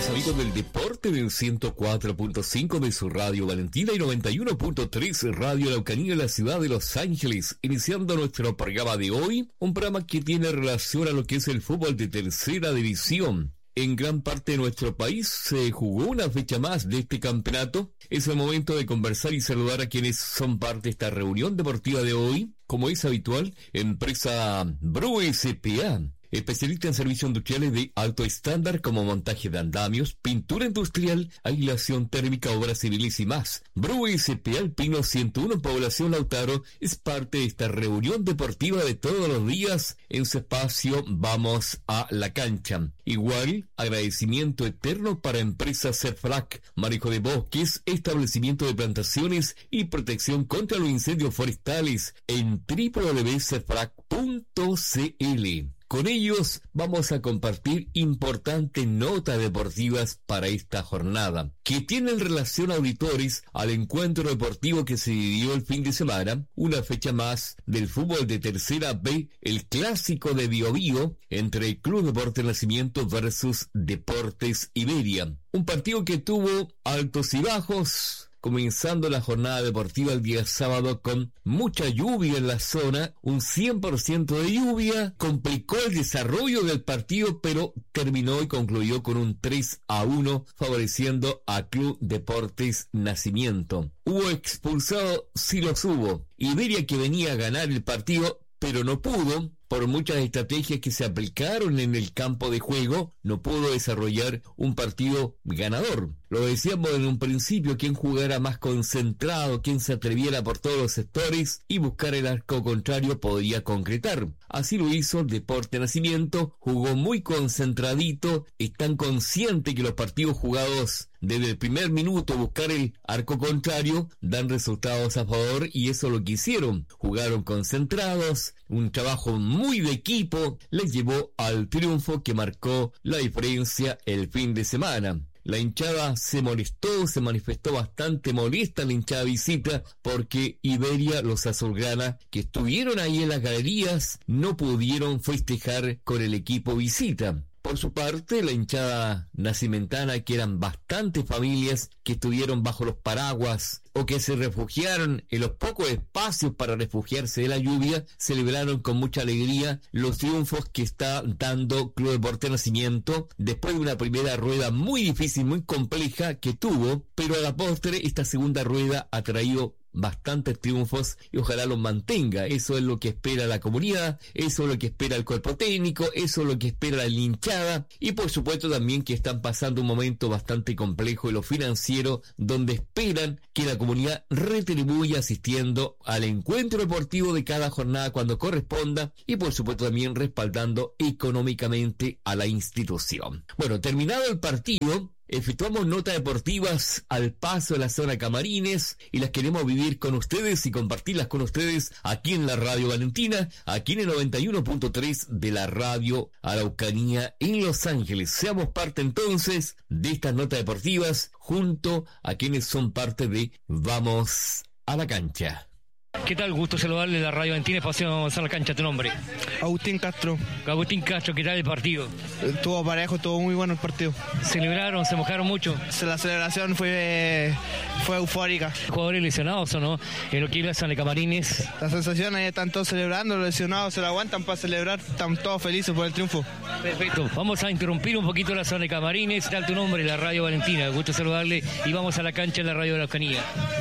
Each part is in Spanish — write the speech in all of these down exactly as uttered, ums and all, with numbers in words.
tardes, amigos del deporte del ciento cuatro punto cinco de su Radio Valentina y noventa y uno punto tres Radio Araucanía en la ciudad de Los Ángeles. Iniciando nuestro programa de hoy, un programa que tiene relación a lo que es el fútbol de tercera división. En gran parte de nuestro país se jugó una fecha más de este campeonato. Es el momento de conversar y saludar a quienes son parte de esta reunión deportiva de hoy. Como es habitual, empresa Bru S P A, especialista en servicios industriales de alto estándar como montaje de andamios, pintura industrial, aislación térmica, obras civiles y más. Bru S P A El Pino ciento uno, Población Lautaro, es parte de esta reunión deportiva de todos los días en su espacio Vamos a la Cancha. Igual, agradecimiento eterno para empresa Cerflac, manejo de bosques, establecimiento de plantaciones y protección contra los incendios forestales en doble u doble u doble u punto cerflac punto c l. Con ellos vamos a compartir importantes notas deportivas para esta jornada, que tienen relación, auditores, al encuentro deportivo que se vivió el fin de semana, una fecha más del fútbol de tercera B, el clásico de Biobío entre el Club Deportes Nacimiento versus Deportes Iberia. Un partido que tuvo altos y bajos, comenzando la jornada deportiva el día sábado con mucha lluvia en la zona. Un cien por ciento de lluvia complicó el desarrollo del partido, pero terminó y concluyó con un tres a uno favoreciendo a Club Deportes Nacimiento. Hubo expulsado, sí los hubo. Iberia, que venía a ganar el partido, pero no pudo, por muchas estrategias que se aplicaron en el campo de juego, no pudo desarrollar un partido ganador. Lo decíamos en un principio, quien jugara más concentrado, quien se atreviera por todos los sectores y buscar el arco contrario podría concretar. Así lo hizo Deportes Nacimiento, jugó muy concentradito, están conscientes que los partidos jugados desde el primer minuto, buscar el arco contrario, dan resultados a favor, y eso lo que hicieron. Jugaron concentrados, un trabajo muy de equipo les llevó al triunfo que marcó la diferencia el fin de semana. La hinchada se molestó, se manifestó bastante molesta la hinchada visita, porque Iberia, los azulgrana que estuvieron ahí en las galerías, no pudieron festejar con el equipo visita. Por su parte, la hinchada nacimentana, que eran bastantes familias que estuvieron bajo los paraguas o que se refugiaron en los pocos espacios para refugiarse de la lluvia, celebraron con mucha alegría los triunfos que está dando Club Deportes Nacimiento después de una primera rueda muy difícil, muy compleja que tuvo, pero a la postre esta segunda rueda ha traído bastantes triunfos y ojalá los mantenga. Eso es lo que espera la comunidad, eso es lo que espera el cuerpo técnico, eso es lo que espera la hinchada, y por supuesto también que están pasando un momento bastante complejo en lo financiero, donde esperan que la comunidad retribuya asistiendo al encuentro deportivo de cada jornada cuando corresponda, y por supuesto también respaldando económicamente a la institución. Bueno, terminado el partido, efectuamos notas deportivas al paso de la zona Camarines y las queremos vivir con ustedes y compartirlas con ustedes aquí en la Radio Valentina, aquí en el noventa y uno punto tres de la Radio Araucanía en Los Ángeles. Seamos parte entonces de estas notas deportivas junto a quienes son parte de Vamos a la Cancha. ¿Qué tal? Gusto saludarle de la Radio Valentina, Espacio a la Cancha. ¿Tu nombre? Agustín Castro. Agustín Castro, ¿qué tal el partido? Estuvo parejo, estuvo muy bueno el partido. ¿Celebraron? ¿Se mojaron mucho? La celebración fue fue eufórica. ¿Jugadores lesionados o no? En lo que iba a San de Camarines. La sensación es que están todos celebrando, los lesionados se lo aguantan para celebrar, están todos felices por el triunfo. Perfecto, vamos a interrumpir un poquito la zona de Camarines. ¿Qué tal tu nombre? La Radio Valentina, gusto saludarle y vamos a la cancha en la Radio Araucanía.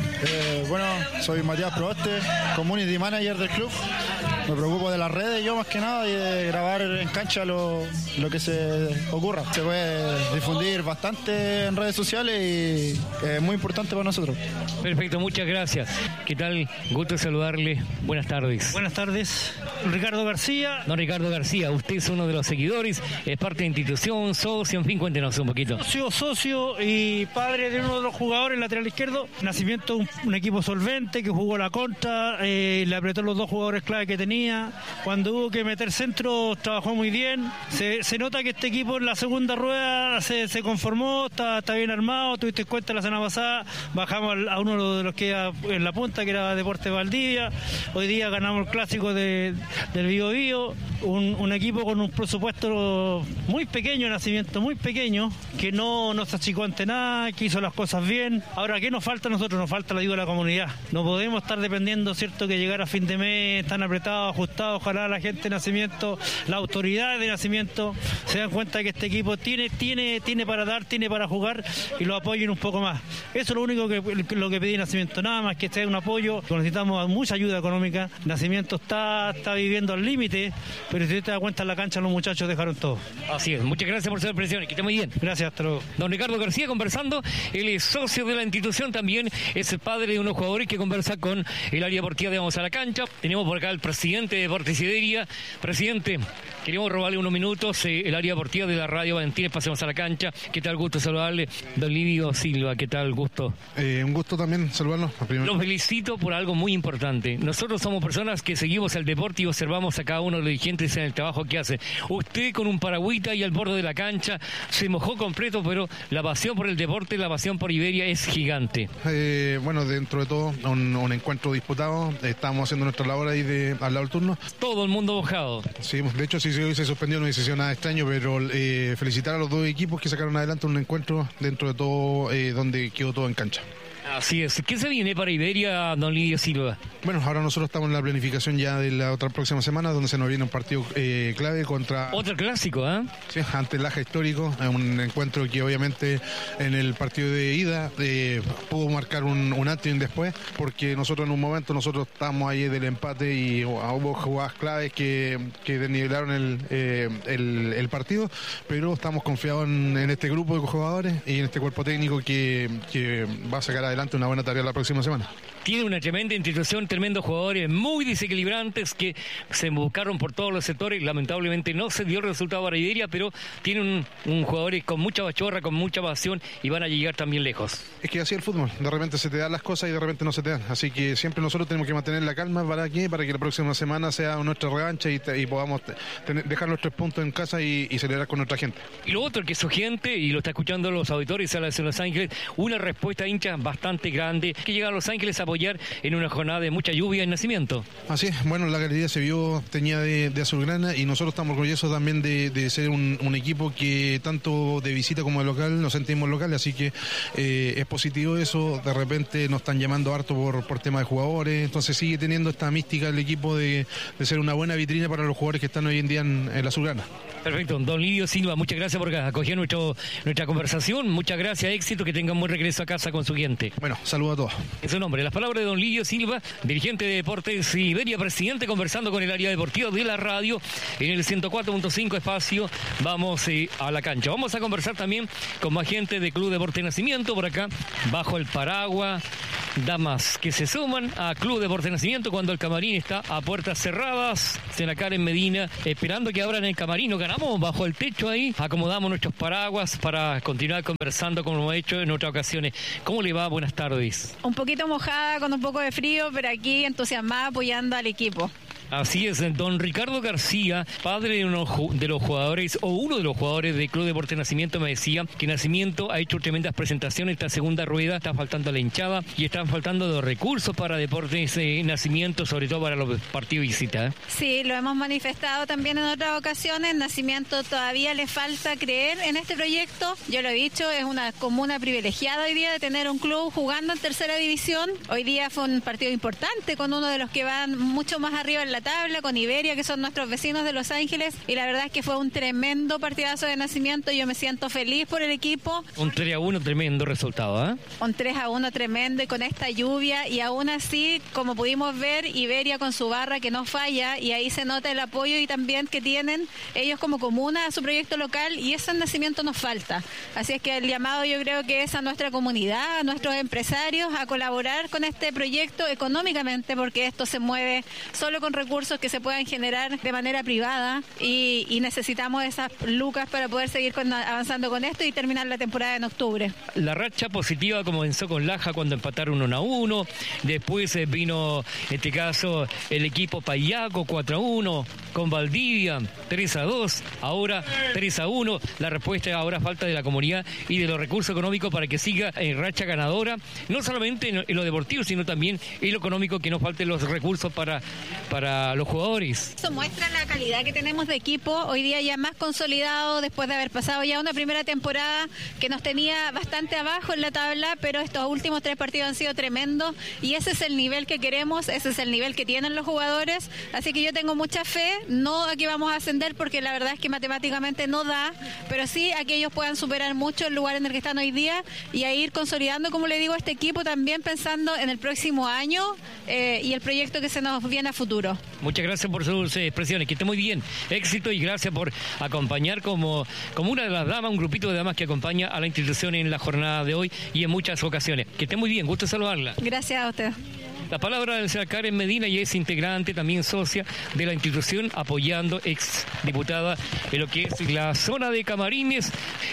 Eh, bueno, soy Matías Proboste, Community Manager del club. Me preocupo de las redes yo más que nada y de grabar en cancha lo, lo que se ocurra. Se puede difundir bastante en redes sociales y es muy importante para nosotros. Perfecto, muchas gracias. ¿Qué tal? Gusto saludarle. Buenas tardes. Buenas tardes. Ricardo García. Don Ricardo García, usted es uno de los seguidores, es parte de la institución, socio, en fin, cuéntenos un poquito. Socio, socio y padre de uno de los jugadores, lateral izquierdo. Nacimiento, un, un equipo solvente que jugó la contra, eh, le apretó los dos jugadores clave que que tenía. Cuando hubo que meter centro, trabajó muy bien. Se, se nota que este equipo en la segunda rueda se, se conformó, está, está bien armado. Tuviste en cuenta la semana pasada, bajamos a uno de los que iba en la punta, que era Deportes Valdivia. Hoy día ganamos el clásico de, del Bío Bío, un, un equipo con un presupuesto muy pequeño, nacimiento muy pequeño, que no, no se achicó ante nada, que hizo las cosas bien. Ahora, ¿qué nos falta a nosotros? Nos falta la ayuda de la comunidad. No podemos estar dependiendo, ¿cierto?, que llegar a fin de mes tan apretado, ajustado. Ojalá la gente de Nacimiento, la autoridad de Nacimiento, se dan cuenta que este equipo tiene, tiene, tiene para dar, tiene para jugar y lo apoyen un poco más. Eso es lo único que, lo que pedí Nacimiento, nada más que sea un apoyo. Necesitamos mucha ayuda económica. Nacimiento está, está viviendo al límite, pero si usted te da cuenta, en la cancha los muchachos dejaron todo. Así es, muchas gracias por su expresión, que esté muy bien. Gracias, hasta luego. Don Ricardo García conversando, él es socio de la institución, también es el padre de unos jugadores que conversa con el área deportiva de Vamos a la Cancha. Tenemos por acá al presidente de Deportes Iberia. Presidente, queremos robarle unos minutos, eh, el área deportiva de la Radio Valentina, pasemos a la cancha. ¿Qué tal? Gusto saludarle. Don Livio Silva, ¿qué tal? Gusto. Eh, un gusto también saludarlo. Los felicito por algo muy importante. Nosotros somos personas que seguimos el deporte y observamos a cada uno de los dirigentes en el trabajo que hace. Usted con un paragüita y al borde de la cancha se mojó completo, pero la pasión por el deporte, la pasión por Iberia es gigante. Eh, bueno, dentro de todo, un, un encuentro disputado. Estamos haciendo nuestra labor ahí de, al lado del turno. Todo el mundo mojado. Sí, de hecho, si se hubiese suspendido no hubiese sido nada extraño, pero eh, felicitar a los dos equipos que sacaron adelante un encuentro dentro de todo, eh, donde quedó todo en cancha. Así es. ¿Qué se viene para Iberia, don Livio Silva? Bueno, ahora nosotros estamos en la planificación ya de la otra próxima semana, donde se nos viene un partido eh, clave contra... Otro clásico, ¿eh? Sí, ante el Aja Histórico, un encuentro que obviamente en el partido de ida eh, pudo marcar un, un antes y un después, porque nosotros en un momento nosotros estábamos ahí del empate y hubo jugadas claves que, que desnivelaron el, eh, el, el partido, pero estamos confiados en, en este grupo de jugadores y en este cuerpo técnico que, que va a sacar adelante una buena tarea la próxima semana. Tiene una tremenda institución, tremendos jugadores muy desequilibrantes que se buscaron por todos los sectores. Lamentablemente no se dio el resultado para Iberia, pero tienen un, un jugadores con mucha bachorra, con mucha pasión y van a llegar también lejos. Es que así es el fútbol, de repente se te dan las cosas y de repente no se te dan. Así que siempre nosotros tenemos que mantener la calma para que, para que la próxima semana sea nuestra revancha y, y podamos tener, dejar los tres puntos en casa y, y celebrar con nuestra gente. Y lo otro, que su gente, y lo está escuchando los auditores a la de Los Ángeles, una respuesta hincha bastante grande, que llega a Los Ángeles a apoyar en una jornada de mucha lluvia en Nacimiento. Así es, bueno, la galería se vio teñida de, de azulgrana y nosotros estamos orgullosos también de, de ser un, un equipo que tanto de visita como de local nos sentimos locales, así que eh, es positivo eso. De repente nos están llamando harto por, por tema de jugadores, entonces sigue teniendo esta mística el equipo de, de ser una buena vitrina para los jugadores que están hoy en día en, en la azulgrana. Perfecto, don Livio Silva, muchas gracias por acoger nuestro, nuestra conversación, muchas gracias, éxito, que tengan buen regreso a casa con su gente. Bueno, saludos a todos. En su nombre, las palabras de don Livio Silva, dirigente de Deportes Iberia, presidente, conversando con el área deportiva de la radio en el ciento cuatro punto cinco espacio. Vamos eh, a la cancha. Vamos a conversar también con más gente de Club Deportes Nacimiento por acá, bajo el paraguas. Damas que se suman a Club Deportes Nacimiento cuando el camarín está a puertas cerradas. Sena Karen Medina, esperando que abran el camarín. Nos ganamos bajo el techo ahí, acomodamos nuestros paraguas para continuar conversando como hemos hecho en otras ocasiones. ¿Cómo le va? Buenas tardes. Un poquito mojada, con un poco de frío, pero aquí entusiasmada apoyando al equipo. Así es, don Ricardo García, padre de, uno, de los jugadores, o uno de los jugadores del Club Deportes Nacimiento, me decía que Nacimiento ha hecho tremendas presentaciones esta segunda rueda, está faltando la hinchada y están faltando los recursos para Deportes eh, Nacimiento, sobre todo para los partidos de visita. ¿eh? Sí, lo hemos manifestado también en otras ocasiones. Nacimiento todavía le falta creer en este proyecto. Yo lo he dicho, es una comuna privilegiada hoy día de tener un club jugando en tercera división. Hoy día fue un partido importante con uno de los que van mucho más arriba en la tabla, con Iberia, que son nuestros vecinos de Los Ángeles, y la verdad es que fue un tremendo partidazo de Nacimiento. Yo me siento feliz por el equipo. Un tres a uno, tremendo resultado, ¿eh? Un tres a uno tremendo, y con esta lluvia, y aún así, como pudimos ver, Iberia con su barra que no falla, y ahí se nota el apoyo y también que tienen ellos como comuna a su proyecto local, y ese Nacimiento nos falta. Así es que el llamado yo creo que es a nuestra comunidad, a nuestros empresarios, a colaborar con este proyecto económicamente, porque esto se mueve solo con recursos recursos que se puedan generar de manera privada y, y necesitamos esas lucas para poder seguir con, avanzando con esto y terminar la temporada en octubre. La racha positiva comenzó con Laja cuando empataron uno a uno, después vino, en este caso, el equipo Payaco cuatro a uno, con Valdivia tres a dos, ahora tres a uno. La respuesta ahora falta de la comunidad y de los recursos económicos para que siga en racha ganadora, no solamente en, en lo deportivo, sino también en lo económico, que no falten los recursos para, para los jugadores. Eso muestra la calidad que tenemos de equipo, hoy día ya más consolidado, después de haber pasado ya una primera temporada que nos tenía bastante abajo en la tabla, pero estos últimos tres partidos han sido tremendos y ese es el nivel que queremos, ese es el nivel que tienen los jugadores, así que yo tengo mucha fe, no a que vamos a ascender porque la verdad es que matemáticamente no da, pero sí a que ellos puedan superar mucho el lugar en el que están hoy día y a ir consolidando, como le digo, este equipo también pensando en el próximo año eh, y el proyecto que se nos viene a futuro. Muchas gracias por sus eh, expresiones, que esté muy bien, éxito y gracias por acompañar como, como una de las damas, un grupito de damas que acompaña a la institución en la jornada de hoy y en muchas ocasiones. Que esté muy bien, gusto saludarla. Gracias a usted. La palabra del señor Karen Medina y es integrante, también socia de la institución, apoyando, ex diputada en lo que es la zona de Camarines.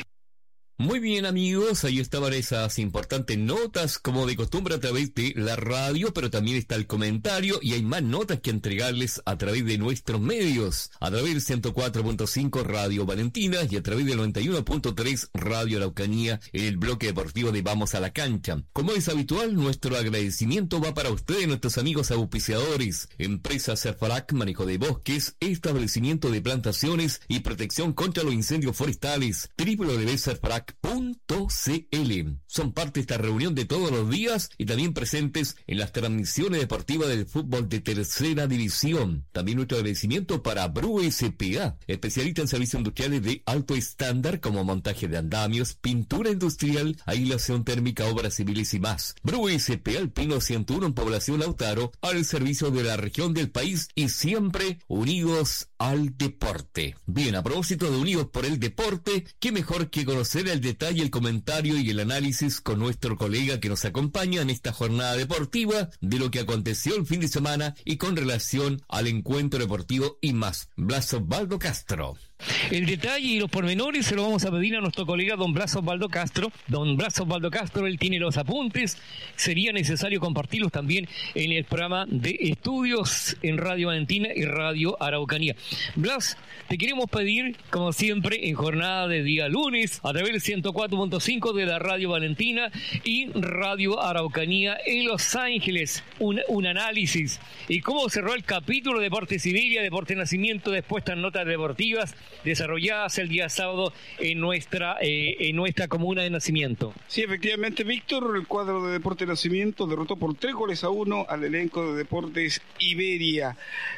Muy bien, amigos, ahí estaban esas importantes notas, como de costumbre a través de la radio, pero también está el comentario y hay más notas que entregarles a través de nuestros medios, a través del ciento cuatro punto cinco Radio Valentina y a través del noventa y uno punto tres Radio Araucanía en el bloque deportivo de Vamos a la Cancha. Como es habitual, nuestro agradecimiento va para ustedes, nuestros amigos auspiciadores, Empresa Cerfarac, manejo de bosques, establecimiento de plantaciones y protección contra los incendios forestales, w w w punto cerfarac punto c l. Son parte de esta reunión de todos los días y también presentes en las transmisiones deportivas del fútbol de tercera división. También nuestro agradecimiento para Bru S P A, especialista en servicios industriales de alto estándar como montaje de andamios, pintura industrial, aislación térmica, obras civiles y más. Bru S P A, el Pino ciento uno en Población Lautaro, al servicio de la región del país y siempre unidos al deporte. Bien, a propósito de unidos por el deporte, qué mejor que conocer el detalle, el comentario y el análisis con nuestro colega que nos acompaña en esta jornada deportiva de lo que aconteció el fin de semana y con relación al encuentro deportivo y más. Blas Osvaldo Castro. El detalle y los pormenores se lo vamos a pedir a nuestro colega don Blas Osvaldo Castro. Don Blas Osvaldo Castro, él tiene los apuntes, sería necesario compartirlos también en el programa de estudios en Radio Valentina y Radio Araucanía. Blas, te queremos pedir, como siempre, en jornada de día lunes, a través del ciento cuatro punto cinco de la Radio Valentina y Radio Araucanía en Los Ángeles, un, un análisis y cómo cerró el capítulo de Deporte Siberia, Deporte Nacimiento, después estas notas deportivas desarrolladas el día sábado en nuestra eh, en nuestra comuna de Nacimiento. Sí, efectivamente, Víctor, el cuadro de Deportes Nacimiento derrotó por tres goles a uno al elenco de Deportes Iberia.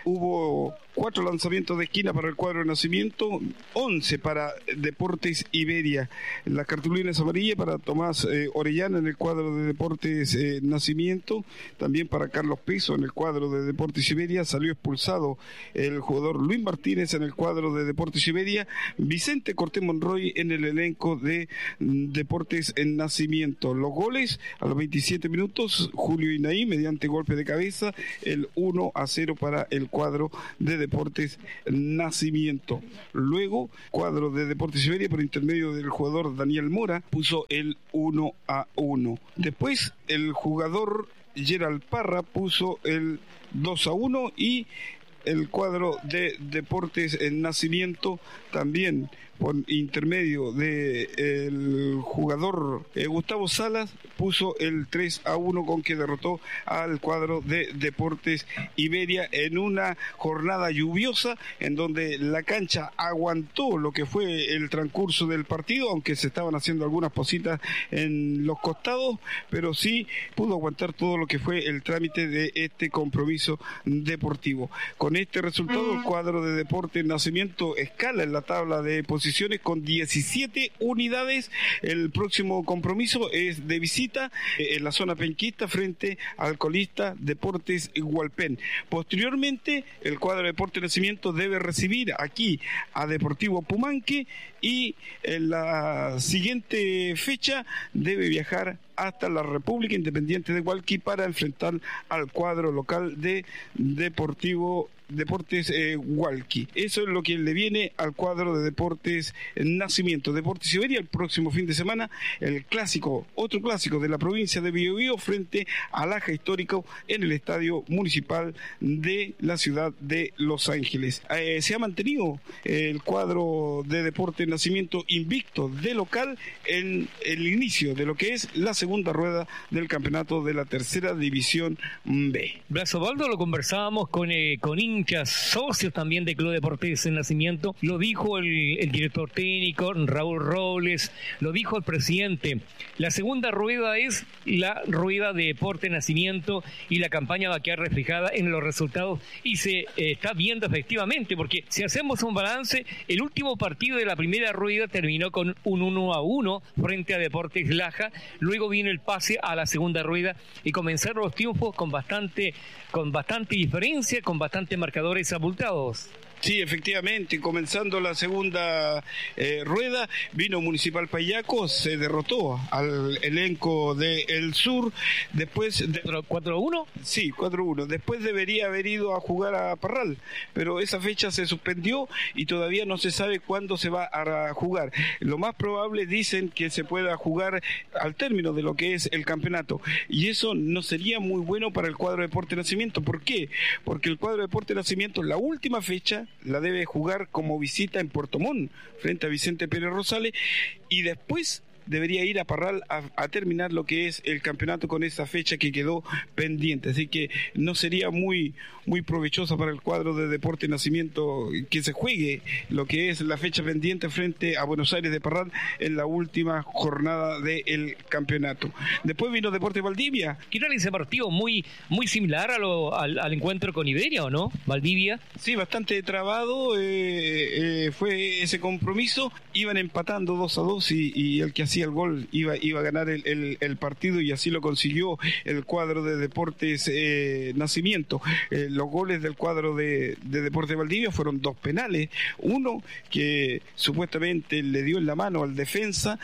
Hubo cuatro lanzamientos de esquina para el cuadro de Nacimiento, once para Deportes Iberia. La cartulina es amarilla para Tomás eh, Orellana en el cuadro de Deportes eh, Nacimiento, también para Carlos Peso en el cuadro de Deportes Iberia. Salió expulsado el jugador Luis Martínez en el cuadro de Deportes Iberia, Vicente Cortés Monroy en el elenco de Deportes en Nacimiento. Los goles a los veintisiete minutos, Julio Inaí mediante golpe de cabeza, el uno a cero para el cuadro de Deportes Nacimiento. Luego, cuadro de Deportes Iberia por intermedio del jugador Daniel Mora puso el uno a uno. Después, el jugador Gerald Parra puso el dos a uno y el cuadro de Deportes en Nacimiento también por intermedio del jugador eh, Gustavo Salas puso el tres a uno con que derrotó al cuadro de Deportes Iberia en una jornada lluviosa en donde la cancha aguantó lo que fue el transcurso del partido, aunque se estaban haciendo algunas cositas en los costados, pero sí pudo aguantar todo lo que fue el trámite de este compromiso deportivo. Con este resultado, el cuadro de Deportes Nacimiento escala en la tabla de posiciones con diecisiete unidades. El próximo compromiso es de visita eh, en la zona penquista frente al colista Deportes Hualpén. Posteriormente, el cuadro de Deportes Nacimiento debe recibir aquí a Deportivo Pumanque y en la siguiente fecha debe viajar hasta la República Independiente de Hualqui para enfrentar al cuadro local de Deportivo Deportes eh, Hualqui. Eso es lo que le viene al cuadro de Deportes Nacimiento. Deportes Iberia el próximo fin de semana, el clásico, otro clásico de la provincia de Biobío frente al Aja Histórico en el Estadio Municipal de la ciudad de Los Ángeles. Eh, se ha mantenido el cuadro de Deportes Nacimiento invicto de local en el inicio de lo que es la segunda rueda del campeonato de la tercera división B. Blas Osvaldo, lo conversábamos con, eh, con hinchas, socios también del Club Deportes Nacimiento, lo dijo el, el director técnico Raúl Robles, lo dijo el presidente. La segunda rueda es la rueda de Deportes Nacimiento y la campaña va a quedar reflejada en los resultados y se eh, está viendo efectivamente, porque si hacemos un balance, el último partido de la primera rueda terminó con un uno a uno frente a Deportes Laja, luego viene el pase a la segunda rueda y comenzaron los triunfos con bastante, con bastante diferencia, con bastantes marcadores abultados. Sí, efectivamente, comenzando la segunda eh, rueda, vino Municipal Payaco, se derrotó al elenco de El Sur, después... De... ¿cuatro a uno? Sí, cuatro a uno. Después debería haber ido a jugar a Parral, pero esa fecha se suspendió y todavía no se sabe cuándo se va a jugar. Lo más probable dicen que se pueda jugar al término de lo que es el campeonato, y eso no sería muy bueno para el cuadro de Deportes Nacimiento. ¿Por qué? Porque el cuadro de Deportes Nacimiento, la última fecha, la debe jugar como visita en Puerto Montt frente a Vicente Pérez Rosales y después debería ir a Parral a, a terminar lo que es el campeonato con esa fecha que quedó pendiente, así que no sería muy muy provechosa para el cuadro de Deportes Nacimiento que se juegue lo que es la fecha pendiente frente a Buenos Aires de Parral en la última jornada del campeonato. Después vino Deportes Valdivia. ¿Qué tal ese partido? Muy muy similar a lo, al, al encuentro con Iberia, ¿o no? Valdivia. Sí, bastante trabado eh, eh, fue ese compromiso, iban empatando dos a dos y, y el que hacía el gol iba, iba a ganar el, el, el partido, y así lo consiguió el cuadro de Deportes eh, Nacimiento. Eh, los goles del cuadro de, de Deportes Valdivia fueron dos penales, uno que supuestamente le dio en la mano al defensa,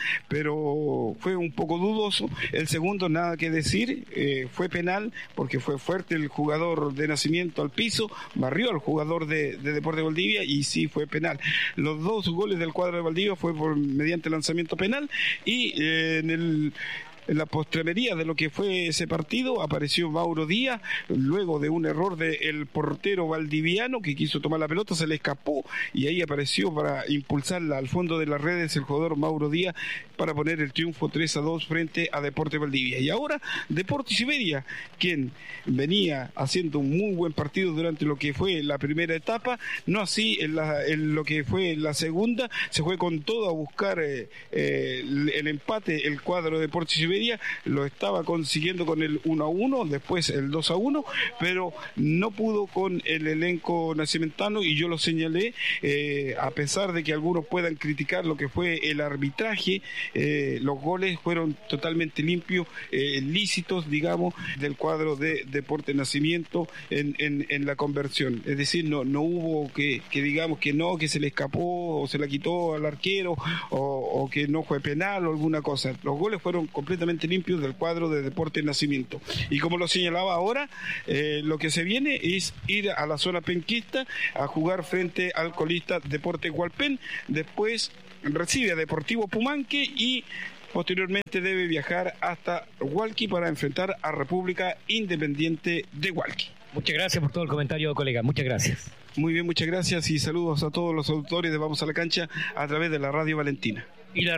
pero fue un poco dudoso. El segundo, nada que decir, eh, fue penal porque fue fuerte el jugador de Nacimiento al piso, barrió al jugador de, de Deportes Valdivia y sí fue penal. Los dos goles del cuadro de Valdivia fue por mediante lanzamiento penal. Y eh, en el en la postremería de lo que fue ese partido apareció Mauro Díaz, luego de un error del portero valdiviano que quiso tomar la pelota, se le escapó y ahí apareció para impulsarla al fondo de las redes el jugador Mauro Díaz para poner el triunfo tres a dos frente a Deportes Valdivia. Y ahora Deportes Iberia, quien venía haciendo un muy buen partido durante lo que fue la primera etapa, no así en, la, en lo que fue la segunda, se fue con todo a buscar eh, eh, el, el empate. El cuadro de Deportes Iberia lo estaba consiguiendo con el uno a uno, después el dos a uno, pero no pudo con el elenco nacimentano, y yo lo señalé, eh, a pesar de que algunos puedan criticar lo que fue el arbitraje, eh, los goles fueron totalmente limpios, eh, lícitos, digamos, del cuadro de Deportes Nacimiento en, en, en la conversión, es decir, no, no hubo que, que digamos que no, que se le escapó o se la quitó al arquero o, o que no fue penal o alguna cosa. Los goles fueron completamente limpios del cuadro de Deportes Nacimiento. Y como lo señalaba ahora, eh, lo que se viene es ir a la zona penquista a jugar frente al colista Deportes Hualpén, después recibe a Deportivo Pumanque y posteriormente debe viajar hasta Hualqui para enfrentar a República Independiente de Hualqui. Muchas gracias por todo el comentario, colega. Muchas gracias. Muy bien, muchas gracias y saludos a todos los autores de Vamos a la Cancha a través de la Radio Valentina.